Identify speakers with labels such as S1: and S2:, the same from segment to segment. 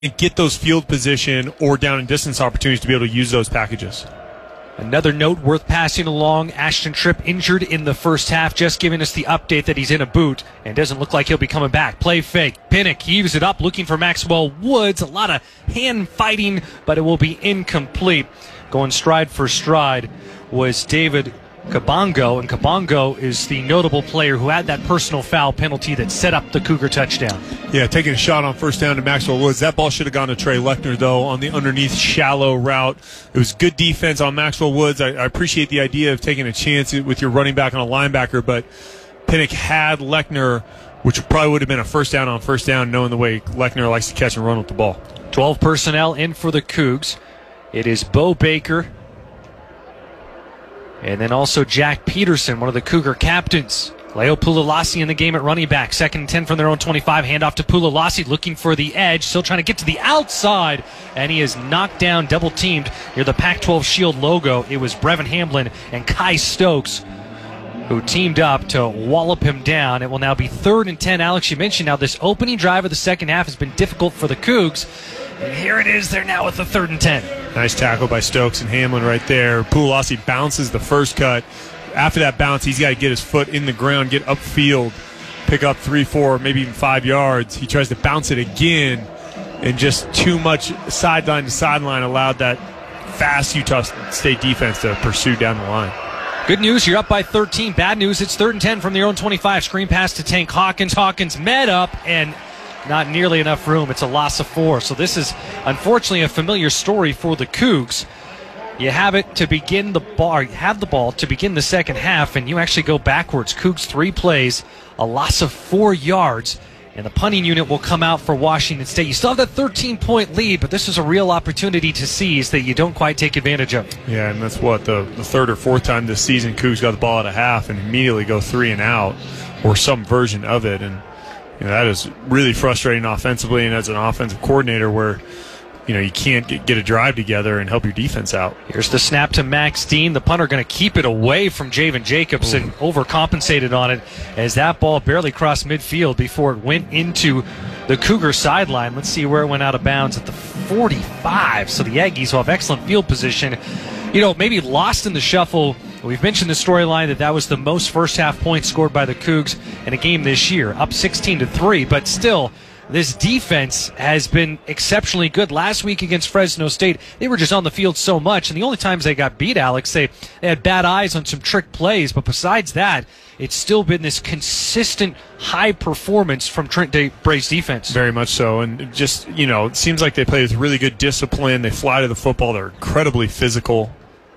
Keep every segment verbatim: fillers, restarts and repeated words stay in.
S1: get those field position or down and distance opportunities to be able to use those packages.
S2: Another note worth passing along, Ashton Tripp injured in the first half, just giving us the update that he's in a boot and doesn't look like he'll be coming back. Play fake. Pinnock heaves it up, looking for Maxwell Woods. A lot of hand fighting, but it will be incomplete. Going stride for stride was David Kabongo, and Kabongo is the notable player who had that personal foul penalty that set up the Cougar touchdown.
S1: Yeah, taking a shot on first down to Maxwell Woods. That ball should have gone to Trey Lechner, though, on the underneath shallow route. It was good defense on Maxwell Woods. I, I appreciate the idea of taking a chance with your running back on a linebacker, but Pinnock had Lechner, which probably would have been a first down on first down, knowing the way Lechner likes to catch and run with the ball.
S2: twelve personnel in for the Cougs. It is Bo Baker, and then also Jack Peterson, one of the Cougar captains. Leo Pulalasi in the game at running back. Second and ten from their own twenty-five. Handoff to Pulalasi, looking for the edge. Still trying to get to the outside. And he is knocked down, double-teamed near the Pac twelve Shield logo. It was Brevin Hamblin and Kai Stokes who teamed up to wallop him down. It will now be third and ten. Alex, you mentioned now this opening drive of the second half has been difficult for the Cougs. And here it is. They're now at the third and ten.
S1: Nice tackle by Stokes and Hamlin right there. Pulalasi bounces the first cut. After that bounce, he's got to get his foot in the ground, get upfield, pick up three, four, maybe even five yards. He tries to bounce it again, and just too much sideline to sideline allowed that fast Utah State defense to pursue down the line.
S2: Good news, you're up by thirteen. Bad news, it's third and ten from their own twenty-five. Screen pass to Tank Hawkins. Hawkins met up, and not nearly enough room. It's a loss of four. So this is, unfortunately, a familiar story for the Cougs. You have it to begin the ball, have the ball to begin the second half, and you actually go backwards. Cougs three plays, a loss of four yards, and the punting unit will come out for Washington State. You still have that thirteen-point lead, but this is a real opportunity to seize that you don't quite take advantage of.
S1: Yeah, and that's what, the, the third or fourth time this season Cougs got the ball at a half and immediately go three and out, or some version of it, and you know, that is really frustrating offensively, and as an offensive coordinator where you know, you can't get, get a drive together and help your defense out.
S2: Here's the snap to Max Dean. The punter going to keep it away from Javen Jacobs and overcompensated on it as that ball barely crossed midfield before it went into the Cougar sideline. Let's see where it went out of bounds at the forty-five. So the Aggies will have excellent field position. You know, maybe lost in the shuffle. We've mentioned the storyline that that was the most first half points scored by the Cougs in a game this year, up sixteen to three, but still, this defense has been exceptionally good. Last week against Fresno State, they were just on the field so much, and the only times they got beat, Alex, they, they had bad eyes on some trick plays, but besides that, it's still been this consistent high performance from Trent Bray's defense.
S1: Very much so, and just, you know, it seems like they play with really good discipline. They fly to the football. They're incredibly physical.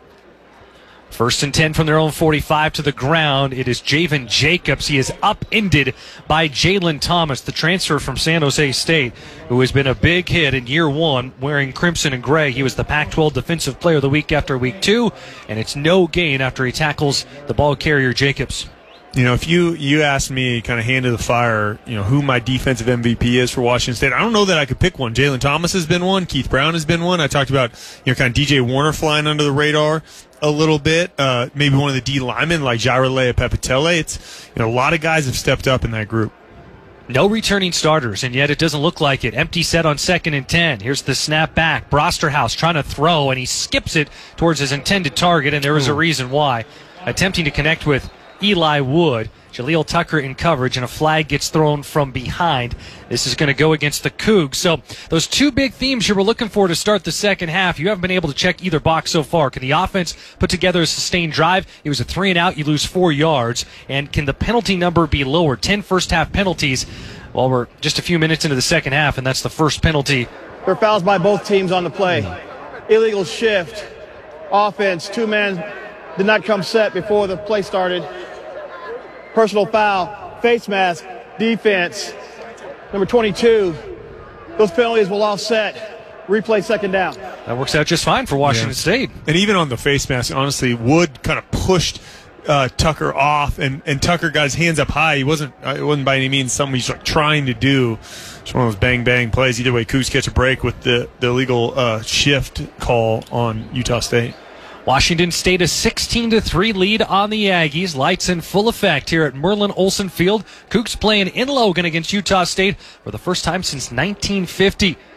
S2: First and ten from their own forty-five to the ground. It is Javen Jacobs. He is upended by Jalen Thomas, the transfer from San Jose State, who has been a big hit in year one wearing crimson and gray. He was the Pac twelve Defensive Player of the Week after week two, and it's no gain after he tackles the ball carrier Jacobs.
S1: You know, if you, you asked me kind of hand to the fire, you know, who my defensive M V P is for Washington State, I don't know that I could pick one. Jalen Thomas has been one. Keith Brown has been one. I talked about, you know, kind of D J Warner flying under the radar a little bit. Uh, maybe one of the D linemen like Jaire Leah-Pepitele. It's, you know, a lot of guys have stepped up in that group.
S2: No returning starters, and yet it doesn't look like it. Empty set on second and ten. Here's the snap back. Brosterhouse trying to throw, and he skips it towards his intended target, and there is a reason why. Attempting to connect with Eli Wood. Jaleel Tucker in coverage, and a flag gets thrown from behind. This is going to go against the Cougs. So those two big themes you were looking for to start the second half, you haven't been able to check either box so far. Can the offense put together a sustained drive? It was a three and out. You lose four yards. And can the penalty number be lower? Ten first half penalties. Well, we're just a few minutes into the second half, and that's the first penalty.
S3: There are fouls by both teams on the play. Illegal shift. Offense, two men did not come set before the play started. Personal foul, face mask, defense. Number twenty-two, those penalties will offset. Replay second down.
S2: That works out just fine for Washington
S1: yeah.
S2: State.
S1: And even on the face mask, honestly, Wood kind of pushed uh, Tucker off, and, and Tucker got his hands up high. He wasn't uh, it wasn't by any means something he's like trying to do. It's one of those bang-bang plays. Either way, Cougs catch a break with the, the illegal uh, shift call on Utah State.
S2: Washington State a sixteen to three lead on the Aggies. Lights in full effect here at Merlin Olsen Field. Cougs playing in Logan against Utah State for the first time since nineteen fifty.